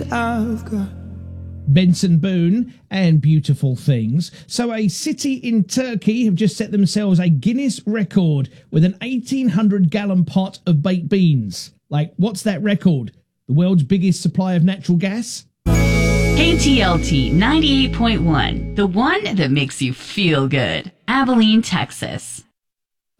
I've got. Benson Boone and Beautiful Things. So a city in Turkey have just set themselves a Guinness record with an 1,800-gallon pot of baked beans. Like, what's that record? The world's biggest supply of natural gas? KTLT 98.1, the one that makes you feel good. Abilene, Texas.